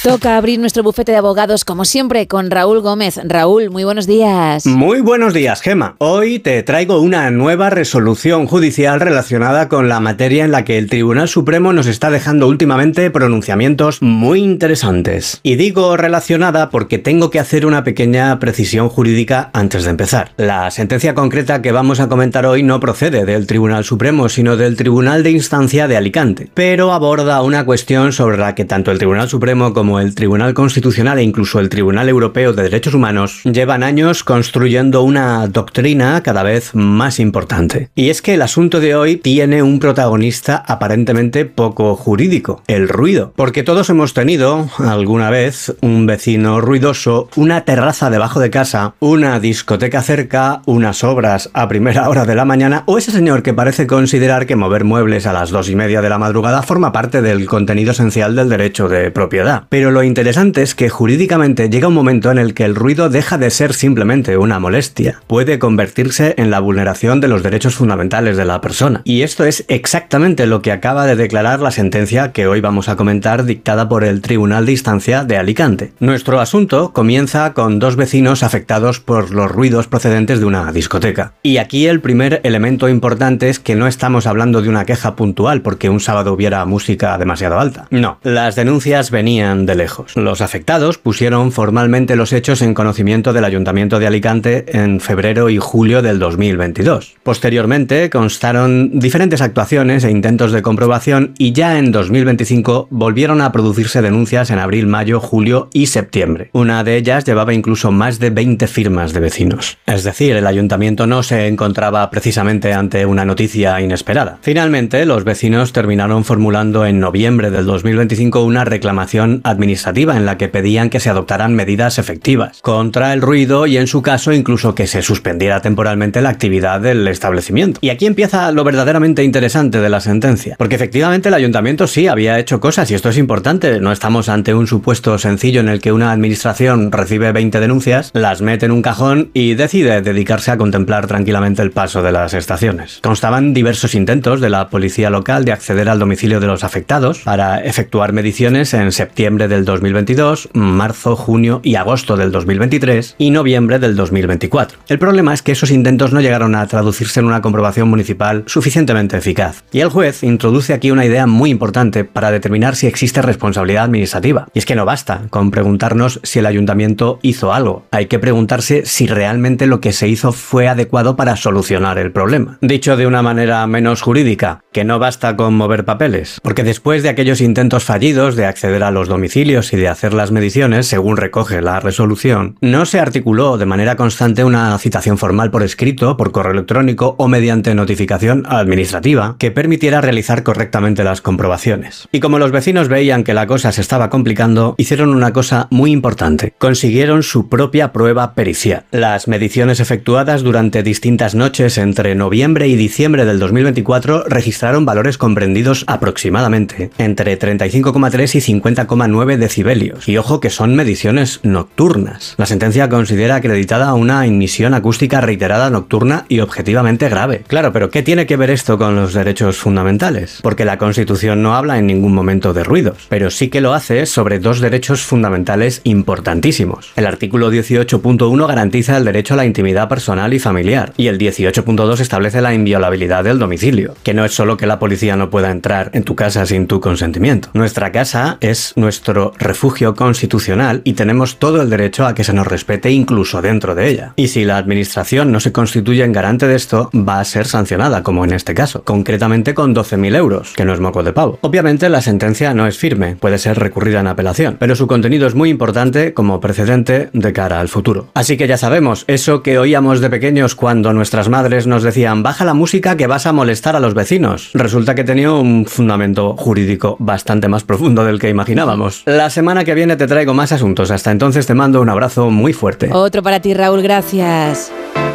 Toca abrir nuestro bufete de abogados, como siempre, con Raúl Gómez. Raúl, muy buenos días. Muy buenos días, Gema. Hoy te traigo una nueva resolución judicial relacionada con la materia en la que el Tribunal Supremo nos está dejando últimamente pronunciamientos muy interesantes. Y digo relacionada porque tengo que hacer una pequeña precisión jurídica antes de empezar. La sentencia concreta que vamos a comentar hoy no procede del Tribunal Supremo, sino del Tribunal de Instancia de Alicante, pero aborda una cuestión sobre la que tanto el Tribunal Supremo como el Tribunal Constitucional e incluso el Tribunal Europeo de Derechos Humanos llevan años construyendo una doctrina cada vez más importante. Y es que el asunto de hoy tiene un protagonista aparentemente poco jurídico: el ruido. Porque todos hemos tenido alguna vez un vecino ruidoso, una terraza debajo de casa, una discoteca cerca, unas obras a primera hora de la mañana, o ese señor que parece considerar que mover muebles a las 2:30 de la madrugada forma parte del contenido esencial del derecho de propiedad. Pero lo interesante es que jurídicamente llega un momento en el que el ruido deja de ser simplemente una molestia. Puede convertirse en la vulneración de los derechos fundamentales de la persona. Y esto es exactamente lo que acaba de declarar la sentencia que hoy vamos a comentar, dictada por el Tribunal de Instancia de Alicante. Nuestro asunto comienza con dos vecinos afectados por los ruidos procedentes de una discoteca. Y aquí el primer elemento importante es que no estamos hablando de una queja puntual porque un sábado hubiera música demasiado alta. No, las denuncias venían de lejos. Los afectados pusieron formalmente los hechos en conocimiento del Ayuntamiento de Alicante en febrero y julio del 2022. Posteriormente constaron diferentes actuaciones e intentos de comprobación y ya en 2025 volvieron a producirse denuncias en abril, mayo, julio y septiembre. Una de ellas llevaba incluso más de 20 firmas de vecinos. Es decir, el ayuntamiento no se encontraba precisamente ante una noticia inesperada. Finalmente, los vecinos terminaron formulando en noviembre del 2025 una reclamación administrativa en la que pedían que se adoptaran medidas efectivas contra el ruido y, en su caso, incluso que se suspendiera temporalmente la actividad del establecimiento. Y aquí empieza lo verdaderamente interesante de la sentencia, porque efectivamente el ayuntamiento sí había hecho cosas, y esto es importante. No estamos ante un supuesto sencillo en el que una administración recibe 20 denuncias, las mete en un cajón y decide dedicarse a contemplar tranquilamente el paso de las estaciones. Constaban diversos intentos de la policía local de acceder al domicilio de los afectados para efectuar mediciones en septiembre del 2022, marzo, junio y agosto del 2023 y noviembre del 2024. El problema es que esos intentos no llegaron a traducirse en una comprobación municipal suficientemente eficaz. Y el juez introduce aquí una idea muy importante para determinar si existe responsabilidad administrativa. Y es que no basta con preguntarnos si el ayuntamiento hizo algo. Hay que preguntarse si realmente lo que se hizo fue adecuado para solucionar el problema. Dicho de una manera menos jurídica, que no basta con mover papeles. Porque después de aquellos intentos fallidos de acceder a los domicilios y de hacer las mediciones, según recoge la resolución, no se articuló de manera constante una citación formal por escrito, por correo electrónico o mediante notificación administrativa que permitiera realizar correctamente las comprobaciones. Y como los vecinos veían que la cosa se estaba complicando, hicieron una cosa muy importante: consiguieron su propia prueba pericial. Las mediciones efectuadas durante distintas noches entre noviembre y diciembre del 2024 registraron valores comprendidos aproximadamente entre 35,3 y 50,9 decibelios. Y ojo que son mediciones nocturnas. La sentencia considera acreditada una emisión acústica reiterada nocturna y objetivamente grave. Claro, pero ¿qué tiene que ver esto con los derechos fundamentales? Porque la Constitución no habla en ningún momento de ruidos, pero sí que lo hace sobre dos derechos fundamentales importantísimos. El artículo 18.1 garantiza el derecho a la intimidad personal y familiar, y el 18.2 establece la inviolabilidad del domicilio, que no es solo que la policía no pueda entrar en tu casa sin tu consentimiento. Nuestra casa es nuestro refugio constitucional y tenemos todo el derecho a que se nos respete incluso dentro de ella. Y si la administración no se constituye en garante de esto, va a ser sancionada, como en este caso, concretamente con 12.000 euros, que no es moco de pavo. Obviamente la sentencia no es firme, puede ser recurrida en apelación, pero su contenido es muy importante como precedente de cara al futuro. Así que ya sabemos, eso que oíamos de pequeños cuando nuestras madres nos decían: baja la música que vas a molestar a los vecinos, resulta que tenía un fundamento jurídico bastante más profundo del que imaginábamos. La semana que viene te traigo más asuntos. Hasta entonces te mando un abrazo muy fuerte. Otro para ti, Raúl, gracias.